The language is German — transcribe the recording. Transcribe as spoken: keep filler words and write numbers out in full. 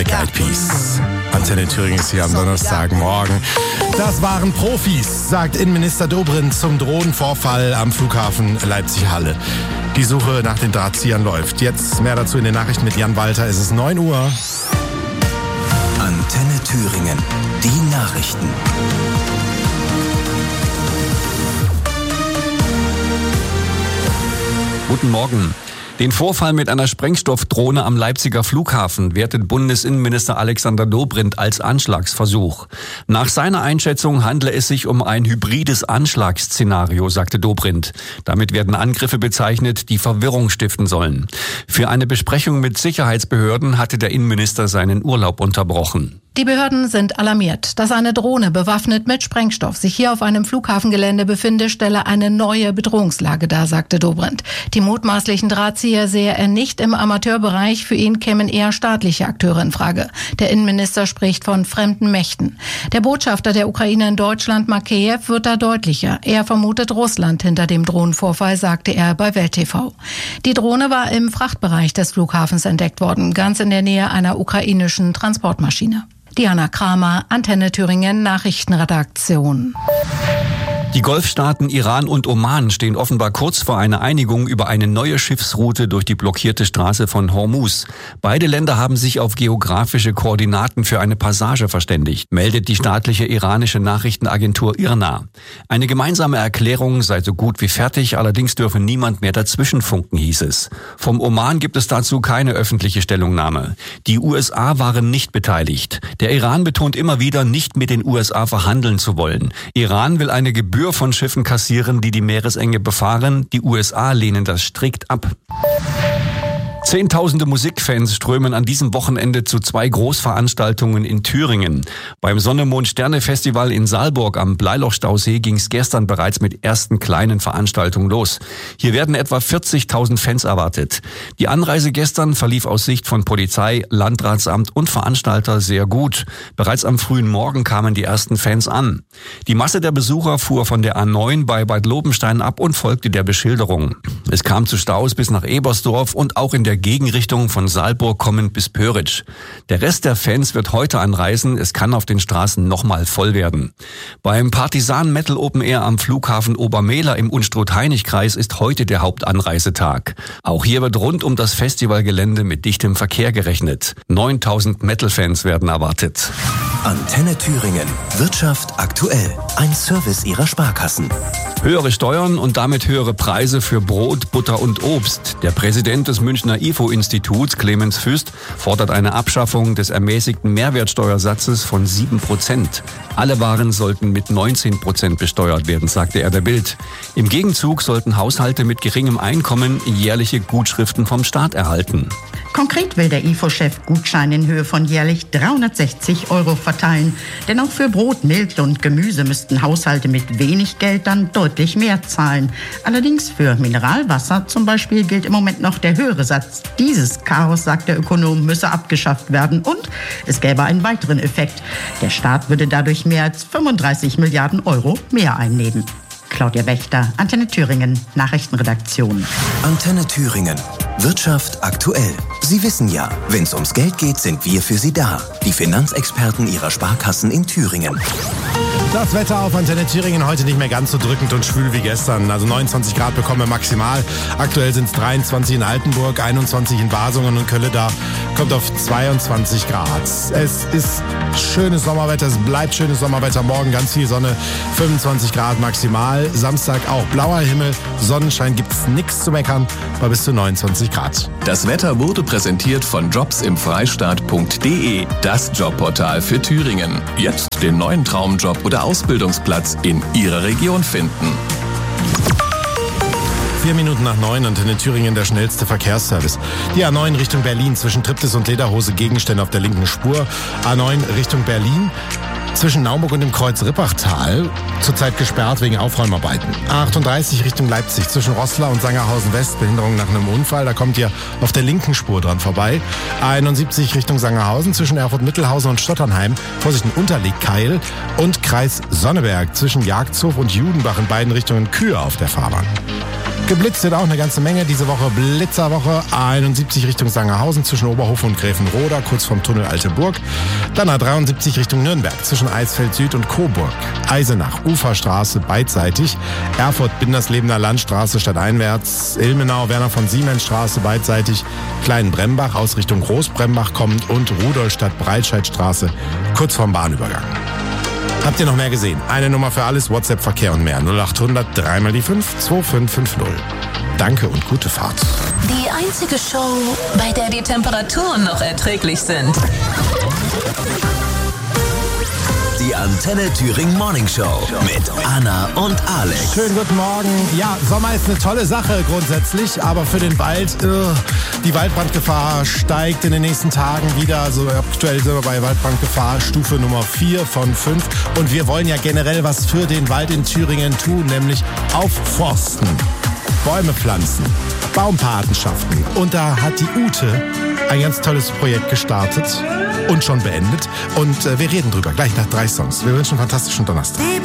Black Eyed Peas. Antenne Thüringen ist hier am Donnerstagmorgen. Das waren Profis, sagt Innenminister Dobrindt zum Drohnenvorfall am Flughafen Leipzig-Halle. Die Suche nach den Drahtziehern läuft. Jetzt mehr dazu in den Nachrichten mit Jan Walter. Es ist neun Uhr. Antenne Thüringen. Die Nachrichten. Guten Morgen. Den Vorfall mit einer Sprengstoffdrohne am Leipziger Flughafen wertet Bundesinnenminister Alexander Dobrindt als Anschlagsversuch. Nach seiner Einschätzung handle es sich um ein hybrides Anschlagsszenario, sagte Dobrindt. Damit werden Angriffe bezeichnet, die Verwirrung stiften sollen. Für eine Besprechung mit Sicherheitsbehörden hatte der Innenminister seinen Urlaub unterbrochen. Die Behörden sind alarmiert. Dass eine Drohne bewaffnet mit Sprengstoff sich hier auf einem Flughafengelände befinde, stelle eine neue Bedrohungslage dar, sagte Dobrindt. Die mutmaßlichen Drahtzieher sehe er nicht im Amateurbereich. Für ihn kämen eher staatliche Akteure in Frage. Der Innenminister spricht von fremden Mächten. Der Botschafter der Ukraine in Deutschland, Makeyev, wird da deutlicher. Er vermutet Russland hinter dem Drohnenvorfall, sagte er bei Welt T V. Die Drohne war im Frachtbereich des Flughafens entdeckt worden, ganz in der Nähe einer ukrainischen Transportmaschine. Diana Kramer, Antenne Thüringen, Nachrichtenredaktion. Die Golfstaaten Iran und Oman stehen offenbar kurz vor einer Einigung über eine neue Schiffsroute durch die blockierte Straße von Hormuz. Beide Länder haben sich auf geografische Koordinaten für eine Passage verständigt, meldet die staatliche iranische Nachrichtenagentur I R N A. Eine gemeinsame Erklärung sei so gut wie fertig, allerdings dürfe niemand mehr dazwischenfunken, hieß es. Vom Oman gibt es dazu keine öffentliche Stellungnahme. Die U S A waren nicht beteiligt. Der Iran betont immer wieder, nicht mit den U S A verhandeln zu wollen. Iran will eine Gebühr von Schiffen kassieren, die die Meeresenge befahren. Die U S A lehnen das strikt ab. Zehntausende Musikfans strömen an diesem Wochenende zu zwei Großveranstaltungen in Thüringen. Beim Sonne-Mond-Sterne-Festival in Saalburg am Bleilochstausee ging es gestern bereits mit ersten kleinen Veranstaltungen los. Hier werden etwa vierzigtausend Fans erwartet. Die Anreise gestern verlief aus Sicht von Polizei, Landratsamt und Veranstalter sehr gut. Bereits am frühen Morgen kamen die ersten Fans an. Die Masse der Besucher fuhr von der A neun bei Bad Lobenstein ab und folgte der Beschilderung. Es kam zu Staus bis nach Ebersdorf und auch in der Gegenrichtung von Saalburg kommend bis Pöritsch. Der Rest der Fans wird heute anreisen. Es kann auf den Straßen nochmal voll werden. Beim Partisan Metal Open Air am Flughafen Obermehler im Unstrut-Hainich-Kreis ist heute der Hauptanreisetag. Auch hier wird rund um das Festivalgelände mit dichtem Verkehr gerechnet. neuntausend Metal-Fans werden erwartet. Antenne Thüringen. Wirtschaft aktuell. Ein Service Ihrer Sparkassen. Höhere Steuern und damit höhere Preise für Brot, Butter und Obst. Der Präsident des Münchner I F O-Instituts, Clemens Füst, fordert eine Abschaffung des ermäßigten Mehrwertsteuersatzes von sieben Prozent. Alle Waren sollten mit neunzehn Prozent besteuert werden, sagte er der Bild. Im Gegenzug sollten Haushalte mit geringem Einkommen jährliche Gutschriften vom Staat erhalten. Konkret will der I F O-Chef Gutscheine in Höhe von jährlich dreihundertsechzig Euro verteilen. Denn auch für Brot, Milch und Gemüse müssten Haushalte mit wenig Geld dann deutlich mehr zahlen. Allerdings für Mineralwasser zum Beispiel gilt im Moment noch der höhere Satz. Dieses Chaos, sagt der Ökonom, müsse abgeschafft werden und es gäbe einen weiteren Effekt. Der Staat würde dadurch mehr als fünfunddreißig Milliarden Euro mehr einnehmen. Claudia Wächter, Antenne Thüringen, Nachrichtenredaktion. Antenne Thüringen. Wirtschaft aktuell. Sie wissen ja, wenn es ums Geld geht, sind wir für Sie da. Die Finanzexperten Ihrer Sparkassen in Thüringen. Das Wetter auf Antenne Thüringen heute nicht mehr ganz so drückend und schwül wie gestern. Also neunundzwanzig Grad bekommen wir maximal. Aktuell sind es dreiundzwanzig in Altenburg, einundzwanzig in Basungen und Kölle. Da kommt auf zweiundzwanzig Grad. Es ist schönes Sommerwetter, es bleibt schönes Sommerwetter. Morgen ganz viel Sonne, fünfundzwanzig Grad maximal. Samstag auch blauer Himmel, Sonnenschein, gibt's nichts zu meckern, bei bis zu neunundzwanzig Grad. Das Wetter wurde präsentiert von jobs im freistaat punkt de, das Jobportal für Thüringen. Jetzt den neuen Traumjob oder Ausbildungsplatz in Ihrer Region finden. Vier Minuten nach neun und in Thüringen der schnellste Verkehrsservice. Die A neun Richtung Berlin zwischen Triptis und Lederhose, Gegenstände auf der linken Spur. A neun Richtung Berlin zwischen Naumburg und dem Kreuz Rippachtal zurzeit gesperrt wegen Aufräumarbeiten. A achtunddreißig Richtung Leipzig zwischen Roßla und Sangerhausen West, Behinderung nach einem Unfall, da kommt ihr auf der linken Spur dran vorbei. A einundsiebzig Richtung Sangerhausen zwischen Erfurt-Mittelhausen und Stotternheim, Vorsicht, ein Unterlegkeil und Kreis Sonneberg zwischen Jagdhof und Judenbach in beiden Richtungen Kühe auf der Fahrbahn. Geblitzt wird auch eine ganze Menge diese Woche. Blitzerwoche einundsiebzig Richtung Sangerhausen zwischen Oberhof und Gräfenroda, kurz vom Tunnel Alte Burg. Dann A dreiundsiebzig Richtung Nürnberg zwischen Eisfeld Süd und Coburg. Eisenach, Uferstraße beidseitig. Erfurt, Binderslebener Landstraße stadteinwärts. Ilmenau, Werner von Siemens Straße beidseitig. Kleinbrembach aus Richtung Großbrembach kommend und Rudolstadt Breitscheidstraße kurz vorm Bahnübergang. Habt ihr noch mehr gesehen? Eine Nummer für alles, WhatsApp, Verkehr und mehr. null achthundert, dreimal die fünf, zwei fünf fünf null. Danke und gute Fahrt. Die einzige Show, bei der die Temperaturen noch erträglich sind. Die Antenne Thüringen Morning Show mit Anna und Alex. Schönen guten Morgen. Ja, Sommer ist eine tolle Sache grundsätzlich, aber für den Wald, uh, die Waldbrandgefahr steigt in den nächsten Tagen wieder. Also aktuell sind wir bei Waldbrandgefahr Stufe Nummer vier von fünf. Und wir wollen ja generell was für den Wald in Thüringen tun, nämlich aufforsten, Bäume pflanzen, Baumpatenschaften. Und da hat die Ute ein ganz tolles Projekt gestartet und schon beendet. Und äh, wir reden drüber, gleich nach drei Songs. Wir wünschen einen fantastischen Donnerstag.